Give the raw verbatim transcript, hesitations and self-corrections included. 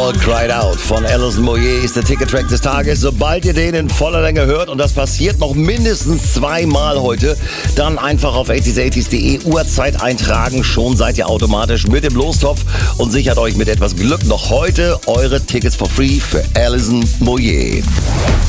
All Cried Out von Alison Moyet ist der Ticket-Track des Tages. Sobald ihr den in voller Länge hört, und das passiert noch mindestens zweimal heute, dann einfach auf achtziger achtzig punkt de Uhrzeit eintragen. Schon seid ihr automatisch mit im Lostopf und sichert euch mit etwas Glück noch heute eure Tickets for free für Alison Moyet.